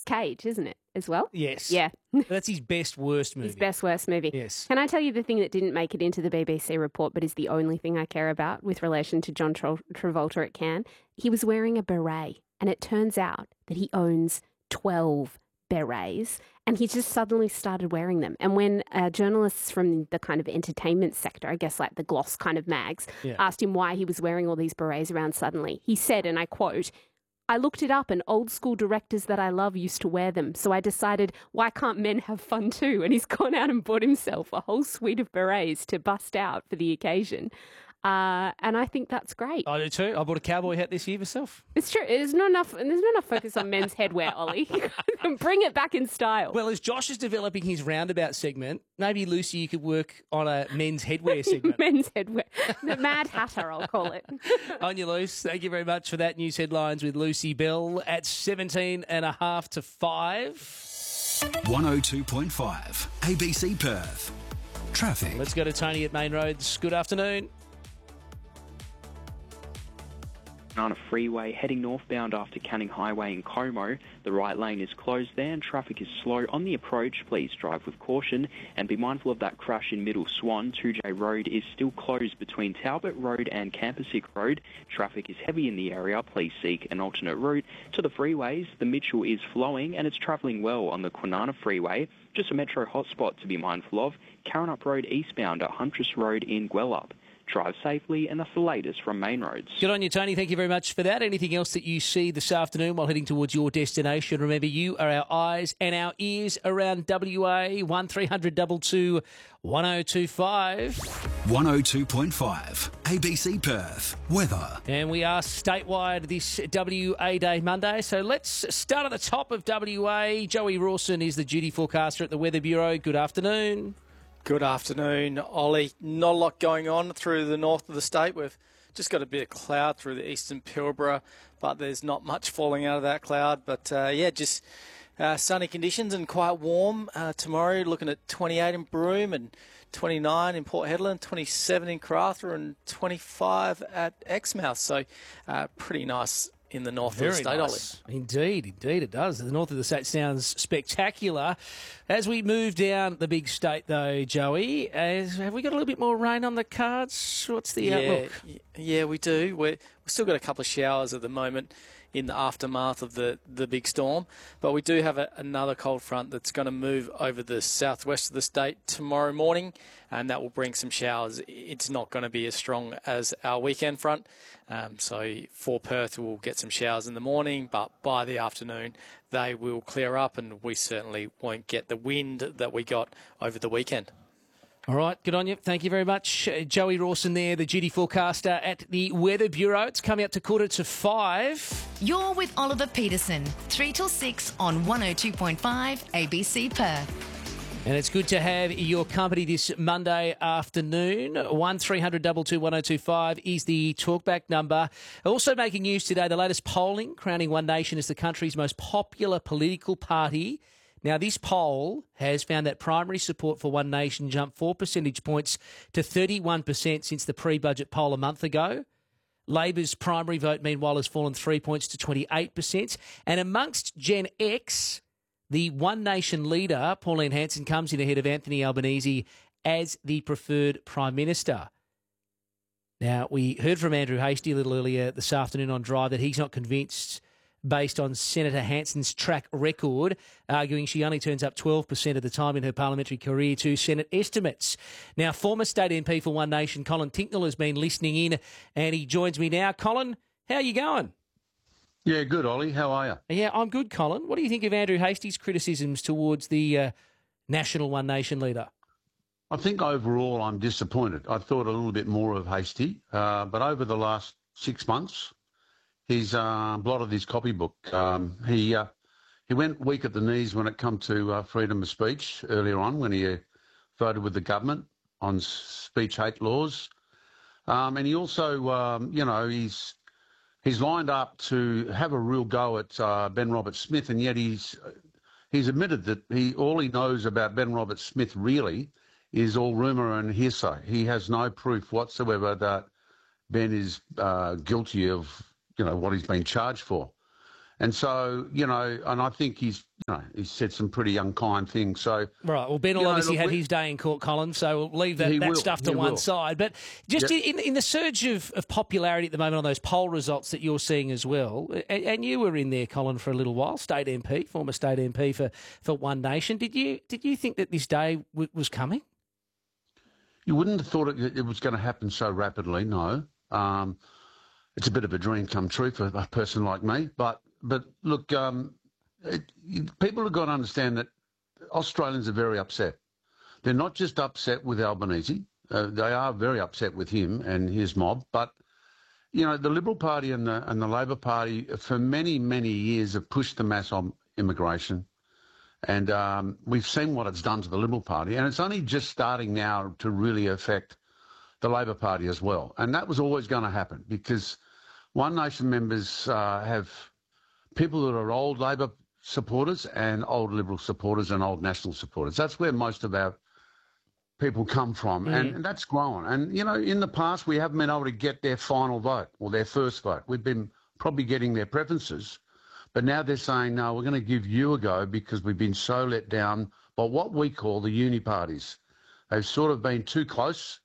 Cage, isn't it, as well? Yes. Yeah. That's his best, worst movie. His best, worst movie. Yes. Can I tell you the thing that didn't make it into the BBC report but is the only thing I care about with relation to John Travolta at Cannes? He was wearing a beret, and it turns out that he owns 12 berets, and he just suddenly started wearing them. And when journalists from the kind of entertainment sector, I guess like the Gloss kind of mags, asked him why he was wearing all these berets around suddenly, he said, and I quote, "I looked it up and old school directors that I love used to wear them. So I decided, why can't men have fun too?" And he's gone out and bought himself a whole suite of berets to bust out for the occasion. And I think that's great. I do too. I bought a cowboy hat this year myself. It's true. There's not enough focus on men's headwear, Ollie. Bring it back in style. Well, as Josh is developing his roundabout segment, maybe, Lucy, you could work on a men's headwear segment. Men's headwear. The Mad Hatter, I'll call it. On you, Luce. Thank you very much for that. News headlines with Lucy Bell at 17.5 to 5. 102.5 ABC Perth. Traffic. Let's go to Tony at Main Roads. Good afternoon. On a freeway heading northbound after Canning Highway in Como, the right lane is closed there and traffic is slow on the approach. Please drive with caution and be mindful of that crash in Middle Swan. 2J Road is still closed between Talbot Road and Campasick Road. Traffic is heavy in the area. Please seek an alternate route to the freeways. The Mitchell is flowing and it's travelling well on the Kwinana Freeway. Just a metro hotspot to be mindful of. Karrinyup Road eastbound at Huntress Road in Gwelup. Drive safely, and that's the latest from Main Roads. Good on you, Tony. Thank you very much for that. Anything else that you see this afternoon while heading towards your destination? Remember, you are our eyes and our ears around WA. 1300 22 1025. 102.5 ABC Perth. Weather. And we are statewide this WA Day Monday. So let's start at the top of WA. Joey Rawson is the duty forecaster at the Weather Bureau. Good afternoon. Good afternoon, Ollie. Not a lot going on through the north of the state. We've just got a bit of cloud through the eastern Pilbara, but there's not much falling out of that cloud. But, just sunny conditions and quite warm tomorrow, looking at 28 in Broome and 29 in Port Hedland, 27 in Karratha and 25 at Exmouth. So pretty nice in the north of the state, nice. Ollie. Indeed it does. The north of the state sounds spectacular. As we move down the big state, though, Joey, have we got a little bit more rain on the cards? What's the outlook? Yeah, we do. We've still got a couple of showers at the moment in the aftermath of the big storm, but we do have another cold front that's going to move over the southwest of the state tomorrow morning, and that will bring some showers. It's not going to be as strong as our weekend front, so for Perth we'll get some showers in the morning, but by the afternoon they will clear up, and we certainly won't get the wind that we got over the weekend. All right, good on you. Thank you very much. Joey Rawson there, the duty forecaster at the Weather Bureau. It's coming up to 4:45. You're with Oliver Peterson, 3 till 6 on 102.5 ABC Perth. And it's good to have your company this Monday afternoon. 1300 22 1025 is the talkback number. Also making news today, the latest polling crowning One Nation as the country's most popular political party. Now, this poll has found that primary support for One Nation jumped 4 percentage points to 31% since the pre-budget poll a month ago. Labor's primary vote, meanwhile, has fallen 3 points to 28%. And amongst Gen X, the One Nation leader, Pauline Hanson, comes in ahead of Anthony Albanese as the preferred Prime Minister. Now, we heard from Andrew Hastie a little earlier this afternoon on Drive that he's not convinced based on Senator Hanson's track record, arguing she only turns up 12% of the time in her parliamentary career to Senate estimates. Now, former state MP for One Nation, Colin Tinknell, has been listening in, and he joins me now. Colin, how are you going? Yeah, good, Ollie. How are you? Yeah, I'm good, Colin. What do you think of Andrew Hastie's criticisms towards the national One Nation leader? I think overall I'm disappointed. I thought a little bit more of Hastie, but over the last 6 months, he's blotted his copybook. He went weak at the knees when it come to freedom of speech earlier on when he voted with the government on speech hate laws. And he also, he's lined up to have a real go at Ben Roberts-Smith, and yet he's admitted that all he knows about Ben Roberts-Smith really is all rumour and hearsay. He has no proof whatsoever that Ben is guilty of what he's been charged for. And so, and I think he's, he said some pretty unkind things. So right. Well, Ben will obviously had his day in court, Colin. So we'll leave that stuff to one side. But just in the surge of popularity at the moment on those poll results that you're seeing as well, and you were in there, Colin, for a little while, state MP, former state MP for One Nation. Did you think that this day was coming? You wouldn't have thought it was going to happen so rapidly. No, it's a bit of a dream come true for a person like me. But look, people have got to understand that Australians are very upset. They're not just upset with Albanese. They are very upset with him and his mob. But you know, the Liberal Party and the Labor Party for many, many years have pushed the mass on immigration. And we've seen what it's done to the Liberal Party, and it's only just starting now to really affect the Labor Party as well. And that was always going to happen because One Nation members have people that are old Labor supporters and old Liberal supporters and old National supporters. That's where most of our people come from, and that's grown. And, you know, in the past, we haven't been able to get their final vote or their first vote. We've been probably getting their preferences. But now they're saying, no, we're going to give you a go because we've been so let down by what we call the uni parties. They've sort of been too close.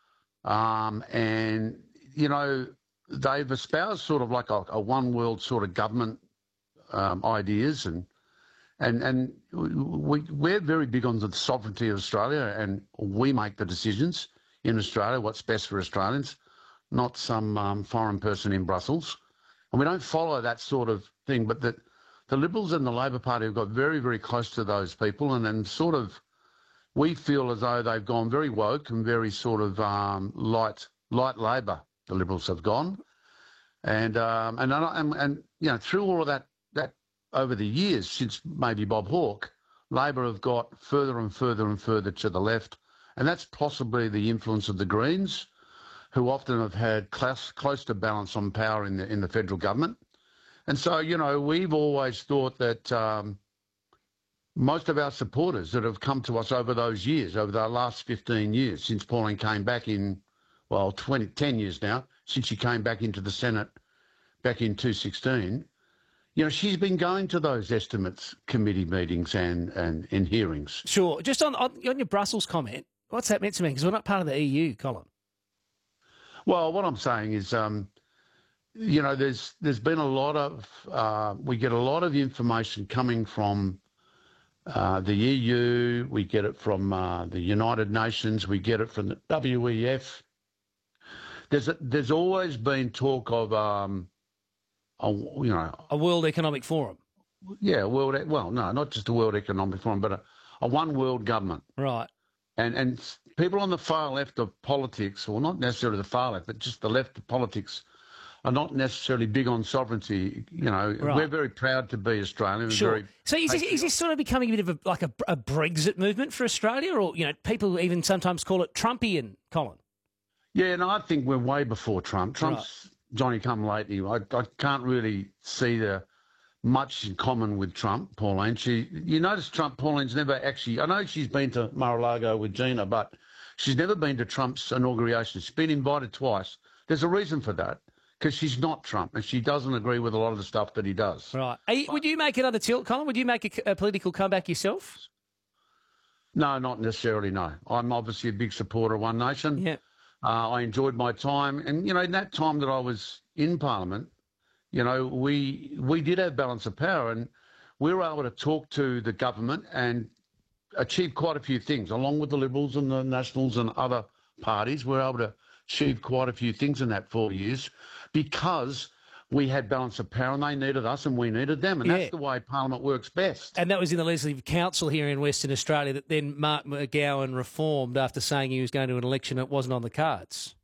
And, you know, they've espoused sort of like a one world sort of government ideas. And we're very big on the sovereignty of Australia, and we make the decisions in Australia, what's best for Australians, not some foreign person in Brussels. And we don't follow that sort of thing, but the Liberals and the Labor Party have got very, very close to those people, and then sort of we feel as though they've gone very woke and very sort of light Labor. The Liberals have gone, and you know, through all of that over the years since maybe Bob Hawke, Labor have got further and further and further to the left, and that's possibly the influence of the Greens, who often have had close to balance on power in the federal government. And so, you know, we've always thought that most of our supporters that have come to us over those years, over the last 15 years, since Pauline came back in, 10 years now, since she came back into the Senate back in 2016, you know, she's been going to those estimates committee meetings and hearings. Sure. Just on your Brussels comment, what's that meant to me? Because we're not part of the EU, Colin. Well, what I'm saying is, you know, there's been a lot of, we get a lot of information coming from the EU, we get it from the United Nations, we get it from the WEF. There's always been talk of, a World Economic Forum. Yeah, not just a World Economic Forum, but a one world government. Right. And people on the far left of politics, or not necessarily the far left, but just the left of politics, are not necessarily big on sovereignty. You know, right. We're very proud to be Australian. Sure. So is this sort of becoming a bit of a Brexit movement for Australia, or, you know, people even sometimes call it Trumpian, Colin? Yeah, no, I think we're way before Trump. Trump's Johnny come lately. I can't really see much in common with Trump, Pauline. You notice Pauline's never actually, I know she's been to Mar-a-Lago with Gina, but she's never been to Trump's inauguration. She's been invited twice. There's a reason for that, because she's not Trump and she doesn't agree with a lot of the stuff that he does. Right. Would you make another tilt, Colin? Would you make a political comeback yourself? No, not necessarily, no. I'm obviously a big supporter of One Nation. Yeah. I enjoyed my time. And, you know, in that time that I was in Parliament, you know, we did have balance of power, and we were able to talk to the government and achieve quite a few things, along with the Liberals and the Nationals and other parties. We were able to achieve quite a few things in that 4 years because we had balance of power and they needed us and we needed them. And that's the way Parliament works best. And that was in the Legislative Council here in Western Australia that then Mark McGowan reformed after saying he was going to an election that wasn't on the cards.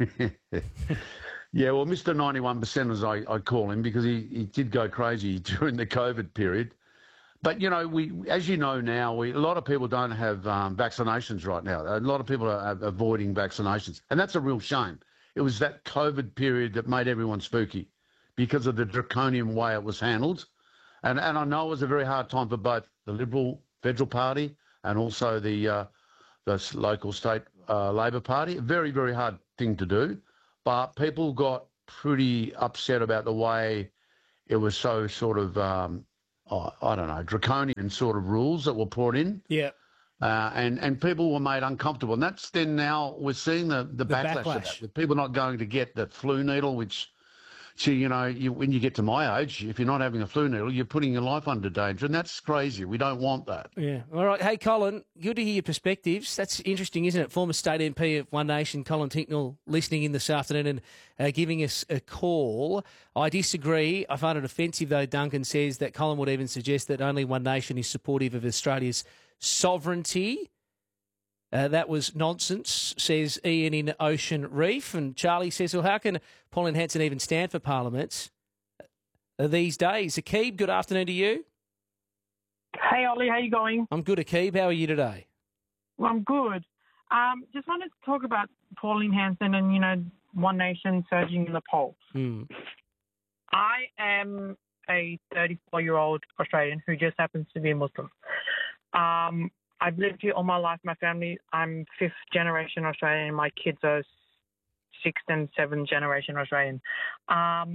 Yeah, well, Mr. 91%, as I call him, because he did go crazy during the COVID period. But, you know, as you know now, a lot of people don't have vaccinations right now. A lot of people are avoiding vaccinations. And that's a real shame. It was that COVID period that made everyone spooky because of the draconian way it was handled. And I know it was a very hard time for both the Liberal Federal Party and also the local state Labor Party. A very, very hard thing to do. But people got pretty upset about the way it was so sort of I don't know, draconian sort of rules that were put in. Yeah. And people were made uncomfortable. And that's then now we're seeing the backlash of that, with people not going to get the flu needle, which, see, when you get to my age, if you're not having a flu needle, you're putting your life under danger. And that's crazy. We don't want that. Yeah. All right. Hey, Colin, good to hear your perspectives. That's interesting, isn't it? Former state MP of One Nation, Colin Tinknell, listening in this afternoon and giving us a call. I disagree. I find it offensive, though. Duncan says that Colin would even suggest that only One Nation is supportive of Australia's sovereignty. That was nonsense, says Ian in Ocean Reef. And Charlie says, well, how can Pauline Hanson even stand for Parliament these days? Akib, good afternoon to you. Hey, Ollie, how you going? I'm good, Akib. How are you today? Well, I'm good. Just wanted to talk about Pauline Hanson and, One Nation surging in the polls. I am a 34-year-old Australian who just happens to be a Muslim. I've lived here all my life. My family, I'm fifth generation Australian. My kids are sixth and seventh generation Australian.